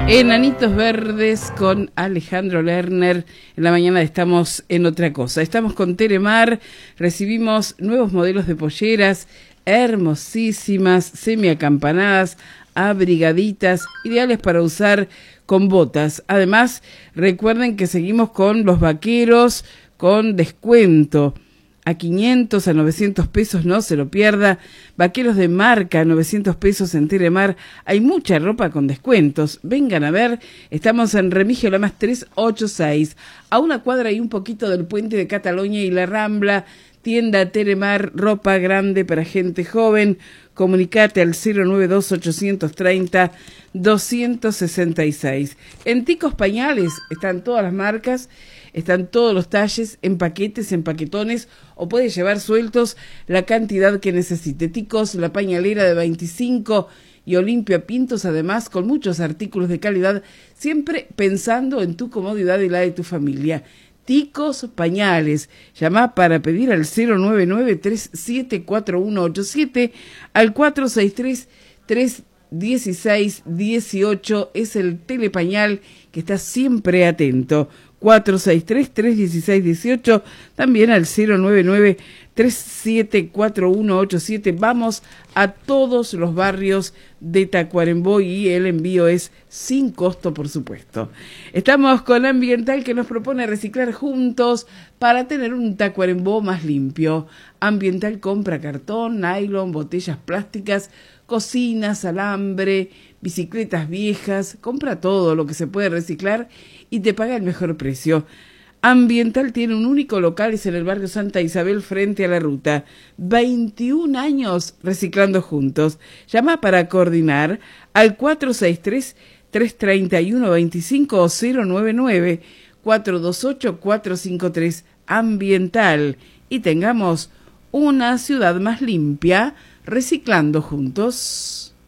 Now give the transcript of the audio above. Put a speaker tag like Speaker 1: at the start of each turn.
Speaker 1: Enanitos Verdes con Alejandro Lerner. En la mañana estamos en otra cosa. Estamos con Teremar. Recibimos nuevos modelos de polleras hermosísimas, semiacampanadas, abrigaditas, ideales para usar con botas. Además, recuerden que seguimos con los vaqueros con descuento. A 500, a 900 pesos, no se lo pierda. Vaqueros de marca, 900 pesos en Teremar. Hay mucha ropa con descuentos. Vengan a ver. Estamos en Remigio Lamas 386. A una cuadra y un poquito del puente de Cataluña y la Rambla. Tienda Teremar, ropa grande para gente joven. Comunicate al 092-830-266. En Ticos Pañales están todas las marcas. Están todos los talles en paquetes, en paquetones, o puede llevar sueltos la cantidad que necesite. Ticos, la pañalera de 25 y Olimpia Pintos, además con muchos artículos de calidad, siempre pensando en tu comodidad y la de tu familia. Ticos Pañales. Llama para pedir al 099-374187, al 463-316-18. Es el telepañal que está siempre atento. 463-316-18, también al 099-374187. Vamos a todos los barrios de Tacuarembó y el envío es sin costo, por supuesto. Estamos con Ambiental, que nos propone reciclar juntos para tener un Tacuarembó más limpio. Ambiental compra cartón, nylon, botellas plásticas, cocinas, alambre, bicicletas viejas, compra todo lo que se puede reciclar y te paga el mejor precio. Ambiental tiene un único local, es en el barrio Santa Isabel, frente a la ruta. 21 años reciclando juntos. Llama para coordinar al 463-331-25 o 099-428-453. Ambiental. Y tengamos una ciudad más limpia reciclando juntos.